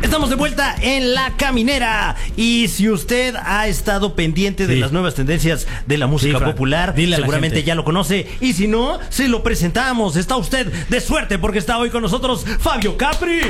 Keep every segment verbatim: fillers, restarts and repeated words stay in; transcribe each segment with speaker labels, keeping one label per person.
Speaker 1: Estamos de vuelta en La Caminera. Y si usted ha estado pendiente de
Speaker 2: Sí.
Speaker 1: las nuevas tendencias de la música
Speaker 2: Sí, Fran,
Speaker 1: popular,
Speaker 2: dile a la
Speaker 1: seguramente
Speaker 2: gente.
Speaker 1: ya lo conoce. Y si no, se lo presentamos. Está usted de suerte porque está hoy con nosotros Fabio Capri.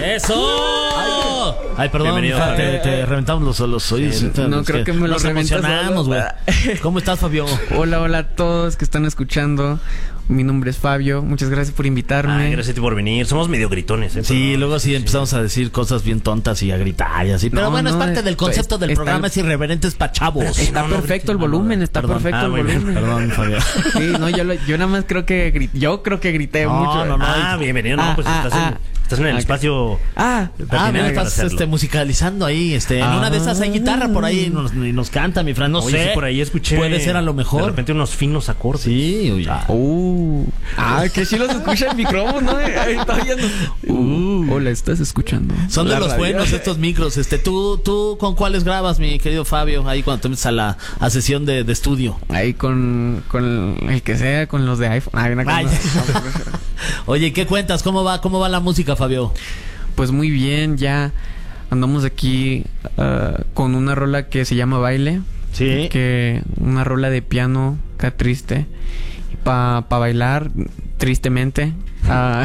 Speaker 2: ¡Eso! Ay, perdón,
Speaker 1: Bienvenido,
Speaker 2: Fran, te,
Speaker 1: Fabio.
Speaker 2: te reventamos los, los oídos.
Speaker 3: Sí, no,
Speaker 2: Es
Speaker 3: creo que me lo
Speaker 2: nos
Speaker 3: reventas
Speaker 2: emocionamos,
Speaker 3: solo.
Speaker 2: güey. ¿Cómo estás, Fabio?
Speaker 3: Hola, hola a todos que están escuchando. Mi nombre es Fabio. Muchas gracias por invitarme.
Speaker 1: Ay, gracias a ti por venir. Somos medio gritones, ¿eh?
Speaker 2: Sí,
Speaker 1: Pero-
Speaker 2: luego sí empezamos a decir cosas bien tontas y a gritar y así. Pero
Speaker 3: No,
Speaker 2: bueno,
Speaker 3: no,
Speaker 2: es parte del concepto
Speaker 3: es-
Speaker 2: del
Speaker 3: está-
Speaker 2: programa, es irreverentes pa' chavos.
Speaker 3: Está
Speaker 1: No, no,
Speaker 3: perfecto el
Speaker 1: no, no,
Speaker 3: volumen, está
Speaker 2: perdón.
Speaker 3: perfecto
Speaker 1: Ah,
Speaker 3: el
Speaker 1: muy bien,
Speaker 3: volumen.
Speaker 2: Perdón, Fabio.
Speaker 3: Sí, no, yo, lo- yo nada más creo que gri- yo creo que grité
Speaker 2: No,
Speaker 3: mucho.
Speaker 2: no, no.
Speaker 1: Ah, bienvenido. No,
Speaker 3: Ah,
Speaker 1: pues
Speaker 3: ah,
Speaker 1: estás, en,
Speaker 3: ah.
Speaker 1: estás en el
Speaker 3: Ok.
Speaker 1: espacio.
Speaker 3: Ah,
Speaker 2: Ah,
Speaker 1: pertinente
Speaker 2: mira,
Speaker 1: para
Speaker 2: estás
Speaker 1: hacerlo.
Speaker 2: este, musicalizando ahí. Este, en
Speaker 3: Ah.
Speaker 2: una de esas hay guitarra por ahí y nos, y nos canta, mi Fran. No
Speaker 1: Oye,
Speaker 2: sé.
Speaker 1: sí, por ahí escuché.
Speaker 2: Puede ser a lo
Speaker 1: De
Speaker 2: mejor.
Speaker 1: repente unos finos acordes.
Speaker 2: Sí, oye.
Speaker 3: Uh. Ah, que sí los escucha el micrófono, ¿no? Ahí está oyendo. Uh. Hola, ¿estás escuchando?
Speaker 2: Son de
Speaker 3: La
Speaker 2: los
Speaker 3: radio.
Speaker 2: buenos estos micros. Este, ¿tú, tú con cuáles grabas, mi querido Fabio? Ahí cuando te metes a la a sesión de, de estudio.
Speaker 3: Ahí con, con el que sea, con los de iPhone. Ay, una
Speaker 2: Ay.
Speaker 3: cosa.
Speaker 2: Oye, ¿qué cuentas? ¿Cómo va, cómo va la música, Fabio?
Speaker 3: Pues muy bien, ya andamos aquí ah, con una rola que se llama Baile.
Speaker 1: Sí.
Speaker 3: Que una rola de piano, acá triste. Para pa bailar, tristemente. Ah,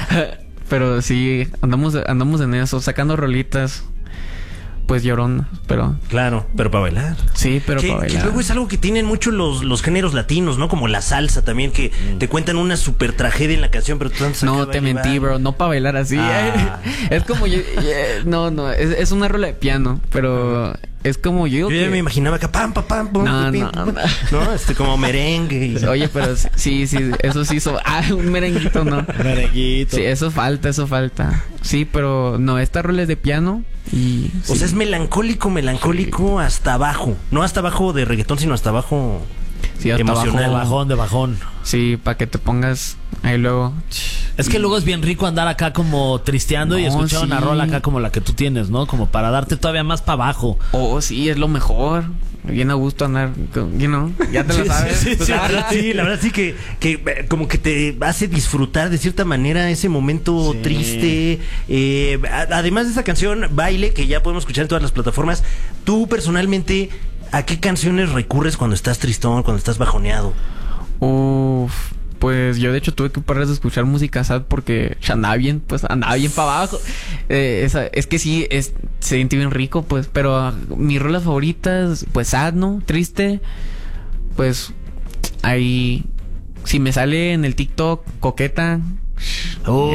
Speaker 3: pero sí, andamos, andamos en eso, sacando rolitas. Pues llorón, pero
Speaker 1: Claro, pero para bailar.
Speaker 3: sí, pero
Speaker 1: que,
Speaker 3: para
Speaker 1: que
Speaker 3: bailar.
Speaker 1: luego es algo que tienen mucho los, los géneros latinos, ¿no? Como la salsa también, que te cuentan una super tragedia en la canción, pero tú andas acá,
Speaker 3: No, te
Speaker 1: baile,
Speaker 3: mentí,
Speaker 1: baile.
Speaker 3: bro. No para bailar así.
Speaker 1: Ah.
Speaker 3: Es como yo. eh, No, no. Es, es una rola de piano. Pero es como yo. digo
Speaker 1: Yo ya
Speaker 3: que-
Speaker 1: me imaginaba acá, pam, pam, pam, pum,
Speaker 3: No,
Speaker 1: pim,
Speaker 3: no,
Speaker 1: pam,
Speaker 3: no.
Speaker 1: no, este, como merengue. y-
Speaker 3: Oye, pero sí, sí. Eso sí. So... Ah, un merenguito, no.
Speaker 2: Merenguito.
Speaker 3: Sí, eso falta, eso falta. Sí, pero no. Esta rola es de piano. Y.
Speaker 1: O
Speaker 3: sí.
Speaker 1: sea, es melancólico, melancólico hasta abajo. No hasta abajo de reggaetón, sino hasta abajo.
Speaker 3: Sí, hasta
Speaker 1: emocional.
Speaker 2: De
Speaker 3: abajo.
Speaker 2: bajón, de bajón.
Speaker 3: Sí, para que te pongas ahí luego.
Speaker 2: Es que luego es bien rico andar acá como tristeando y
Speaker 3: No,
Speaker 2: escuchar una
Speaker 3: sí.
Speaker 2: rola acá como la que tú tienes, ¿no? Como para darte todavía más para abajo.
Speaker 3: Oh, sí, es lo mejor. Bien a gusto andar. con- You know, ya te lo
Speaker 2: Sí,
Speaker 3: sabes.
Speaker 2: sí, sí,
Speaker 3: Tú
Speaker 2: sí,
Speaker 1: La
Speaker 3: sabes.
Speaker 1: verdad, sí, la verdad sí que, que eh, como que te hace disfrutar de cierta manera ese momento
Speaker 2: Sí.
Speaker 1: triste. Eh, a- además de esa canción, Baile, que ya podemos escuchar en todas las plataformas, tú personalmente, ¿a qué canciones recurres cuando estás tristón, cuando estás bajoneado?
Speaker 3: Uf, pues yo de hecho tuve que parar de escuchar música sad porque andaba bien, pues andaba bien para abajo. Eh, esa- es que sí, es, se siente bien rico, pues, pero ah, mis rolas favoritas, pues sad, ¿no? Triste, pues ahí, si me sale en el TikTok, coqueta.
Speaker 2: Uy,